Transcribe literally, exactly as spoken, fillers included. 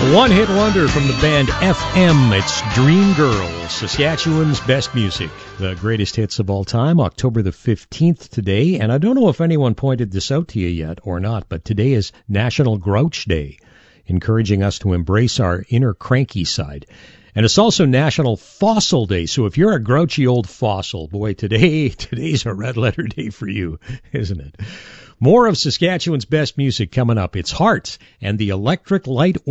A one-hit wonder from the band F M. It's Dream Girl, Saskatchewan's best music. The greatest hits of all time, October the fifteenth today. And I don't know if anyone pointed this out to you yet or not, but today is National Grouch Day, encouraging us to embrace our inner cranky side. And it's also National Fossil Day, so if you're a grouchy old fossil, boy, today today's a red letter day for you, isn't it? More of Saskatchewan's best music coming up. It's Heart and the Electric Light